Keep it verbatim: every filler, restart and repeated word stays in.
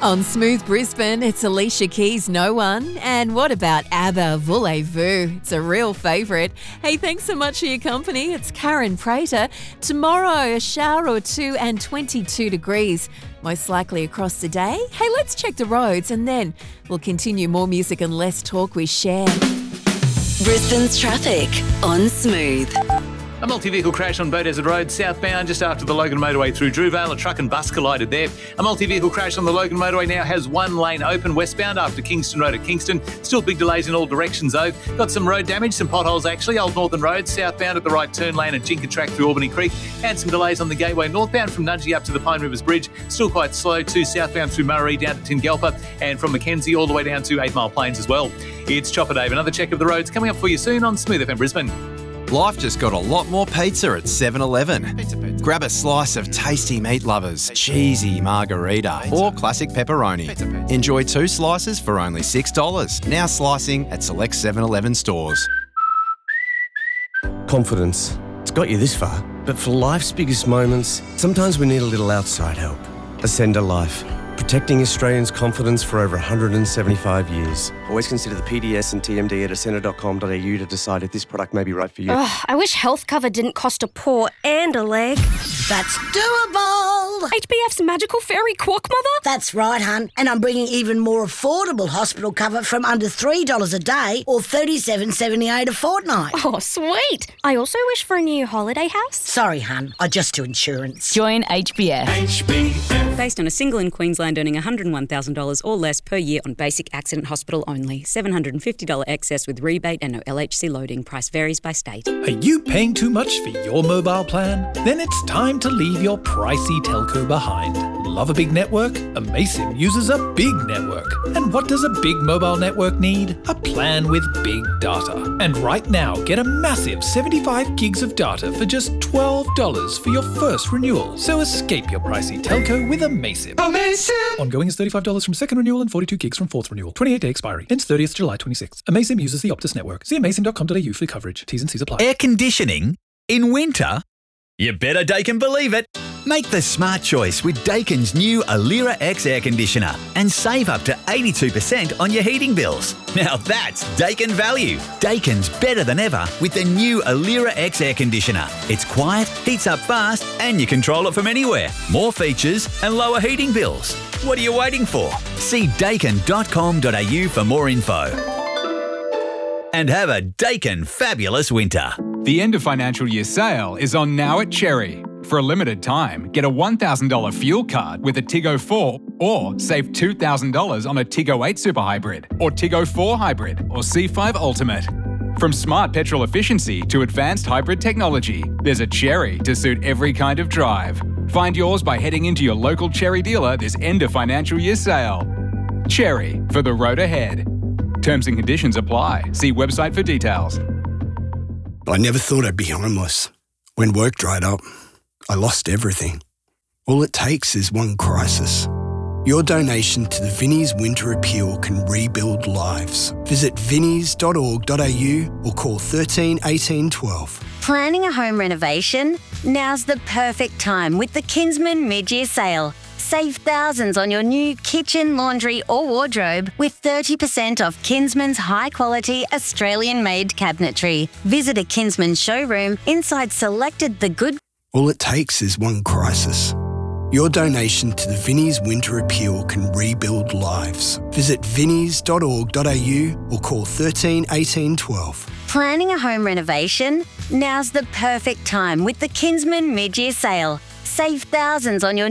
On Smooth Brisbane, it's Alicia Keys' No One. And what about ABBA, Voulez-Vous? It's a real favourite. Hey, thanks so much for your company. It's Karen Prater. Tomorrow, a shower or two and twenty-two degrees. Most likely across the day. Hey, let's check the roads and then we'll continue more music and less talk we share. Brisbane's traffic on Smooth. A multi-vehicle crash on Beaudesert Road southbound just after the Logan motorway through Drewvale. A truck and bus collided there. A multi-vehicle crash on the Logan motorway now has one lane open westbound after Kingston Road at Kingston. Still big delays in all directions though. Got some road damage, some potholes actually. Old Northern Road southbound at the right turn lane at Jinka Track through Albany Creek. And some delays on the Gateway northbound from Nudgee up to the Pine Rivers Bridge. Still quite slow too southbound through Murray down to Tingalpa and from Mackenzie all the way down to Eight Mile Plains as well. It's Chopper Dave. Another check of the roads coming up for you soon on Smooth F M Brisbane. Life just got a lot more pizza at seven eleven. Pizza, pizza. Grab a slice of tasty meat lovers, cheesy margarita pizza. Or classic pepperoni. Pizza, pizza. Enjoy two slices for only six dollars. Now slicing at select seven eleven stores. Confidence. It's got you this far. But for life's biggest moments, sometimes we need a little outside help. Ascender Life. Protecting Australians' confidence for over one hundred seventy-five years. Always consider the P D S and T M D at ascender dot com dot a u to decide if this product may be right for you. Ugh, I wish health cover didn't cost a paw and a leg. That's doable! H B F's magical fairy quack mother? That's right, hun. And I'm bringing even more affordable hospital cover from under three dollars a day or thirty-seven dollars seventy-eight a fortnight. Oh, sweet. I also wish for a new holiday house. Sorry, hun. I just do insurance. Join H B F. H B F. Based on a single in Queensland earning one hundred one thousand dollars or less per year on basic accident hospital only. seven hundred fifty dollars excess with rebate and no L H C loading. Price varies by state. Are you paying too much for your mobile plan? Then it's time to leave your pricey telco behind. Love a big network? Amaysim uses a big network. And what does a big mobile network need? A plan with big data. And right now, get a massive seventy-five gigs of data for just twelve dollars for your first renewal. So escape your pricey telco with Amaysim. Amaysim! Ongoing is thirty-five dollars from second renewal and forty-two gigs from fourth renewal. twenty-eight day expiry. Ends thirtieth July twenty-sixth. Amaysim uses the Optus network. See amaysim dot com dot a u for coverage. T's and C's apply. Air conditioning in winter? You better Daikin believe it. Make the smart choice with Daikin's new Alira X air conditioner and save up to eighty-two percent on your heating bills. Now that's Daikin value. Daikin's better than ever with the new Alira X air conditioner. It's quiet, heats up fast, and you control it from anywhere. More features and lower heating bills. What are you waiting for? See daikin dot com dot a u for more info. And have a Daikin fabulous winter. The end of financial year sale is on now at Cherry. For a limited time, get a one thousand dollars fuel card with a Tiggo four or save two thousand dollars on a Tiggo eight Super Hybrid or Tiggo four Hybrid or C five Ultimate. From smart petrol efficiency to advanced hybrid technology, there's a Cherry to suit every kind of drive. Find yours by heading into your local Cherry dealer this end of financial year sale. Cherry, for the road ahead. Terms and conditions apply. See website for details. I never thought I'd be homeless. When work dried up, I lost everything. All it takes is one crisis. Your donation to the Vinnie's Winter Appeal can rebuild lives. Visit vinnies dot org dot a u or call thirteen eighteen twelve. Planning a home renovation? Now's the perfect time with the Kinsman mid-year sale. Save thousands on your new kitchen, laundry or wardrobe with thirty percent off Kinsman's high-quality Australian-made cabinetry. Visit a Kinsman showroom inside selected The Good... All it takes is one crisis. Your donation to the Vinnie's Winter Appeal can rebuild lives. Visit vinnies dot org dot a u or call thirteen eighteen twelve. Planning a home renovation? Now's the perfect time with the Kinsman mid-year sale. Save thousands on your